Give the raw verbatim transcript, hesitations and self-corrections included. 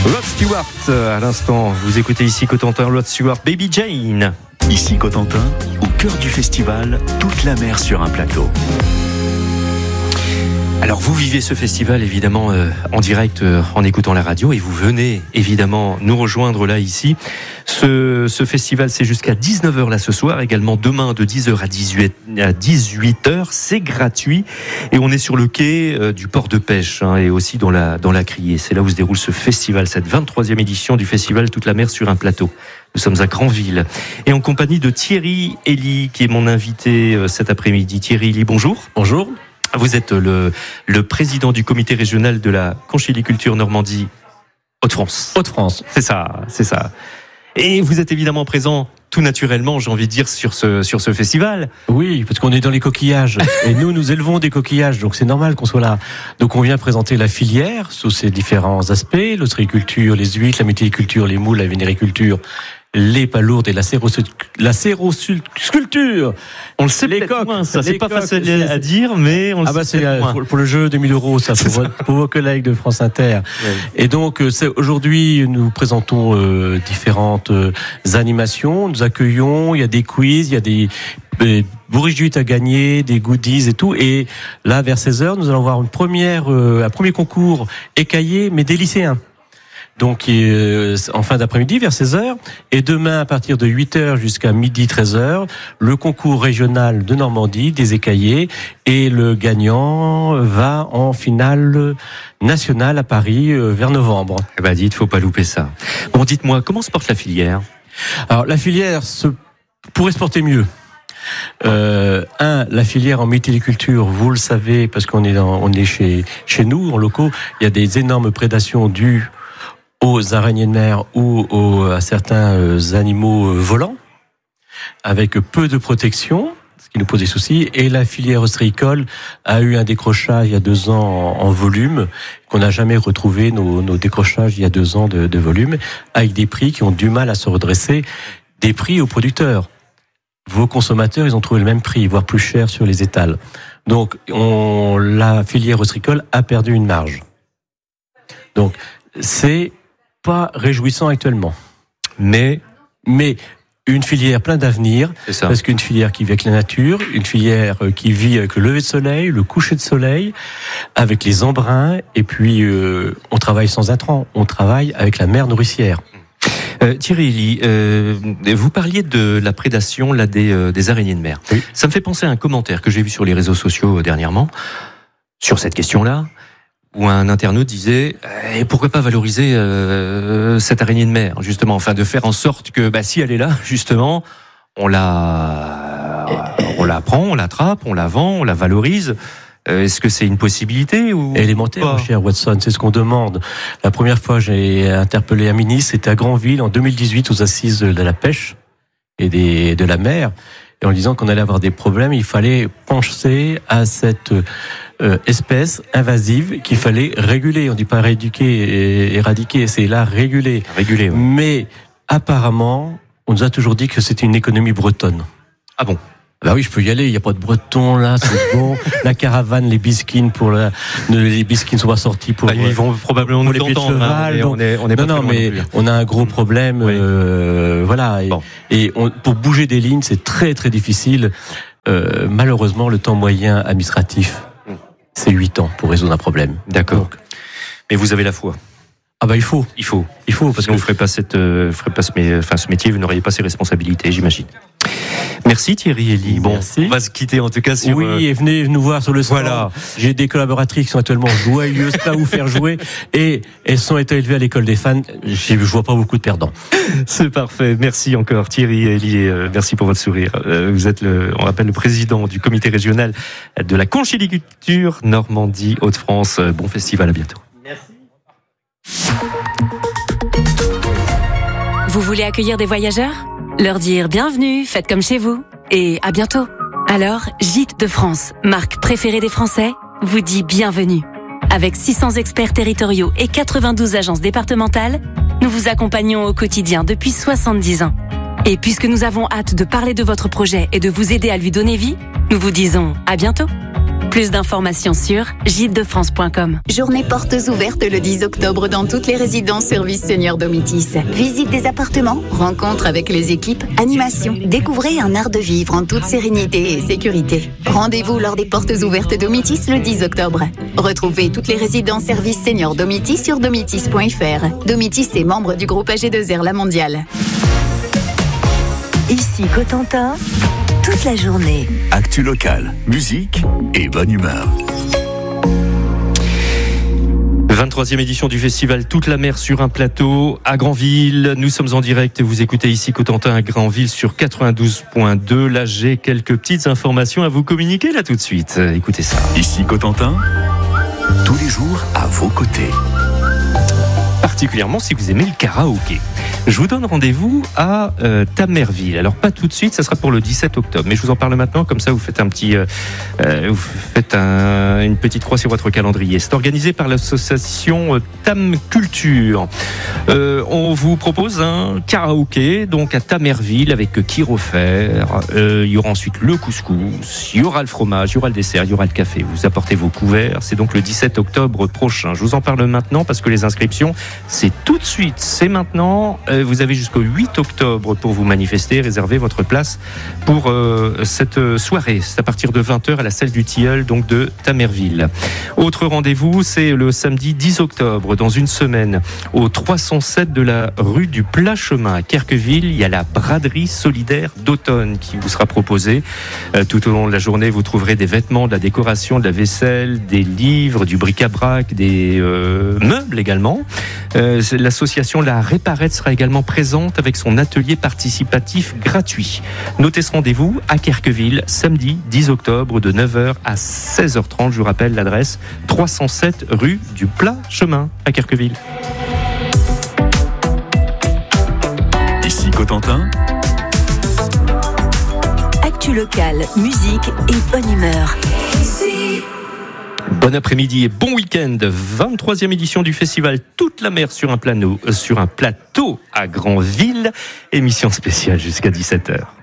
Rod Stewart, à l'instant, vous écoutez ici Cotentin, Rod Stewart, Baby Jane. Ici Cotentin, au cœur du festival, toute la mer sur un plateau. Alors vous vivez ce festival évidemment euh, en direct euh, en écoutant la radio et vous venez évidemment nous rejoindre là ici. Ce, ce festival c'est jusqu'à dix-neuf heures là ce soir, également demain de dix heures à dix-huit heures, c'est gratuit et on est sur le quai euh, du port de pêche hein, et aussi dans la, dans la criée. C'est là où se déroule ce festival, cette vingt-troisième édition du festival Toute la mer sur un plateau. Nous sommes à Granville et en compagnie de Thierry Elie qui est mon invité euh, cet après-midi. Thierry Elie, bonjour. Bonjour. Vous êtes le, le président du comité régional de la conchyliculture Normandie Hauts-de-France. Hauts-de-France. C'est ça, c'est ça. Et vous êtes évidemment présent tout naturellement, j'ai envie de dire, sur ce, sur ce festival. Oui, parce qu'on est dans les coquillages. Et nous, nous élevons des coquillages, donc c'est normal qu'on soit là. Donc on vient présenter la filière sous ses différents aspects, l'ostréiculture, les huîtres, la métilliculture, les moules, la vénériculture, les palourdes et la sérosculpture. On le sait les peut-être coques, moins, ça c'est pas coques, facile c'est, à dire, mais on le ah bah sait c'est peut-être moins. pour, pour le jeu deux mille euros, ça pour, vos, pour vos collègues de France Inter. Oui. Et donc c'est, aujourd'hui nous présentons euh, différentes euh, animations, nous accueillons, il y a des quiz, il y a des des bourriches d'huîtres à gagner, des goodies et tout. Et là vers seize heures, nous allons avoir une première euh, un premier concours écaillé mais des lycéens. Donc euh, en fin d'après-midi vers seize heures et demain à partir de huit heures jusqu'à midi treize heures, le concours régional de Normandie des écaillés et le gagnant va en finale nationale à Paris euh, vers novembre. Eh ben dites, faut pas louper ça. Bon, dites-moi, comment se porte la filière ? Alors la filière se pourrait se porter mieux. Euh, un, la filière en métilliculture, vous le savez parce qu'on est dans, on est chez chez nous en locaux, il y a des énormes prédations dues aux araignées de mer ou aux, à certains euh, animaux euh, volants, avec peu de protection, ce qui nous pose des soucis. Et la filière ostréicole a eu un décrochage il y a deux ans en, en volume, qu'on n'a jamais retrouvé nos, nos décrochages il y a deux ans de, de volume, avec des prix qui ont du mal à se redresser, des prix aux producteurs. Vos consommateurs, ils ont trouvé le même prix, voire plus cher sur les étals. Donc, on, la filière ostréicole a perdu une marge. Donc, c'est pas réjouissant actuellement. Mais mais une filière plein d'avenir, parce qu'une filière qui vit avec la nature, une filière qui vit avec le lever de soleil, le coucher de soleil, avec les embruns, et puis euh, on travaille sans intrants, on travaille avec la mer nourricière. Euh, Thierry Elie, euh, vous parliez de la prédation là, des, euh, des araignées de mer. Oui. Ça me fait penser à un commentaire que j'ai vu sur les réseaux sociaux dernièrement, sur cette question-là, où un internaute disait eh, pourquoi pas valoriser euh, cette araignée de mer, justement, enfin de faire en sorte que bah, si elle est là, justement, on la, on la prend, on l'attrape, on la vend, on la valorise. Euh, est-ce que c'est une possibilité ou élémentaire, mon cher Watson, c'est ce qu'on demande. La première fois j'ai interpellé un ministre, c'était à Granville en deux mille dix-huit aux assises de la pêche et des, de la mer, et en disant qu'on allait avoir des problèmes, il fallait penser à cette euh, espèce invasive qu'il fallait réguler. On dit pas rééduquer et éradiquer, c'est là réguler. Réguler, ouais. Mais apparemment, on nous a toujours dit que c'était une économie bretonne. Ah bon? Bah oui, je peux y aller, il n'y a pas de breton là, c'est bon. La caravane, les bisquines pour la, les bisquines sont pas sortis pour. Bah, ils vont probablement nous les pieds de l'entendre. cheval, Hein, donc, on est, on est non, pas non, mais non on a un gros problème, oui. euh, voilà. Et, bon. et on, pour bouger des lignes, c'est très très difficile. Euh, malheureusement, le temps moyen administratif, c'est huit ans pour résoudre un problème. D'accord. Donc, mais vous avez la foi. Ah bah il faut, il faut, il faut parce que vous que ferez pas cette, euh, ferez pas ce, enfin, ce métier, vous n'auriez pas ces responsabilités, j'imagine. Merci Thierry Elie. Bon, Merci. on va se quitter en tout cas sur. Oui, euh... et venez nous voir sur le stand. Voilà. J'ai des collaboratrices qui sont actuellement joyeuses, pas à vous faire jouer, et elles sont été élevées à l'école des fans. Je vois pas beaucoup de perdants. C'est parfait. Merci encore Thierry Elie. Euh, merci pour votre sourire. Euh, vous êtes le, on rappelle le président du comité régional de la conchyliculture Normandie Hauts-de-France. Bon festival, à bientôt. Merci. Vous voulez accueillir des voyageurs ? Leur dire bienvenue, faites comme chez vous, et à bientôt. Alors, Gîtes de France, marque préférée des Français, vous dit bienvenue. Avec six cents experts territoriaux et quatre-vingt-douze agences départementales, nous vous accompagnons au quotidien depuis soixante-dix ans. Et puisque nous avons hâte de parler de votre projet et de vous aider à lui donner vie, nous vous disons à bientôt. Plus d'informations sur gîtes de france point com. Journée portes ouvertes le dix octobre dans toutes les résidences services seniors Domitis. Visite des appartements, rencontres avec les équipes, animation. Découvrez un art de vivre en toute sérénité et sécurité. Rendez-vous lors des portes ouvertes Domitis le dix octobre. Retrouvez toutes les résidences services seniors Domitis sur domitis point f r. Domitis est membre du groupe A G deux R La Mondiale. Ici Cotentin, toute la journée. Actu locale, musique et bonne humeur. vingt-troisième édition du festival Toute la mer sur un plateau à Granville. Nous sommes en direct et vous écoutez ici Cotentin à Granville sur quatre-vingt-douze point deux. Là, j'ai quelques petites informations à vous communiquer là tout de suite. Écoutez ça. Ici Cotentin, tous les jours à vos côtés. Particulièrement si vous aimez le karaoké. Je vous donne rendez-vous à euh, Tamerville. Alors pas tout de suite, ça sera pour le dix-sept octobre, mais je vous en parle maintenant, comme ça vous faites un petit, euh, euh, vous faites un, une petite croix sur votre calendrier. C'est organisé par l'association euh, Tam Culture. Euh, on vous propose un karaoké donc à Tamerville avec Kirofer. Euh, il y aura ensuite le couscous, il y aura le fromage, il y aura le dessert, il y aura le café. Vous apportez vos couverts. C'est donc le dix-sept octobre prochain. Je vous en parle maintenant parce que les inscriptions, c'est tout de suite, c'est maintenant. Euh, Vous avez jusqu'au huit octobre pour vous manifester, réserver votre place pour euh, cette soirée. C'est à partir de vingt heures à la salle du Tilleul, donc de Tamerville. Autre rendez-vous, c'est le samedi dix octobre, dans une semaine, au trois cent sept de la rue du Plat Chemin à Querqueville. Il y a la braderie solidaire d'automne qui vous sera proposée. Euh, tout au long de la journée, vous trouverez des vêtements, de la décoration, de la vaisselle, des livres, du bric-à-brac, des euh, meubles également. Euh, l'association La Réparette sera également présente avec son atelier participatif gratuit. Notez ce rendez-vous à Querqueville, samedi dix octobre de neuf heures à seize heures trente. Je vous rappelle l'adresse trois cent sept rue du Plat Chemin à Querqueville. Ici Cotentin. Actu locale, musique et bonne humeur. Bon après-midi et bon week-end. vingt-troisième édition du festival Toute la mer sur un plateau, sur un plateau à Granville. Émission spéciale jusqu'à dix-sept heures.